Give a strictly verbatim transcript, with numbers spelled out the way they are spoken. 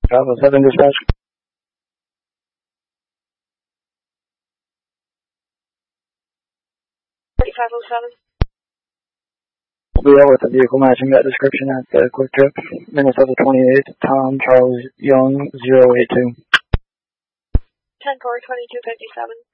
five oh seven dispatch. thirty-five oh seven. We are with the vehicle matching that description at the Quick Trip. Minnesota twenty-eight, Tom Charles Young, zero eight two. ten four twenty-two fifty-seven.